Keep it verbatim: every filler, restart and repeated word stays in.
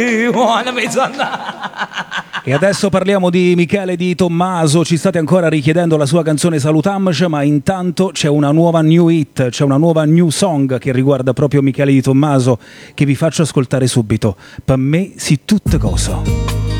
E adesso parliamo di Michele Di Tommaso. Ci state ancora richiedendo la sua canzone Salutamce, ma intanto c'è una nuova new hit, c'è una nuova new song che riguarda proprio Michele Di Tommaso, che vi faccio ascoltare subito. Per me si tutte cose.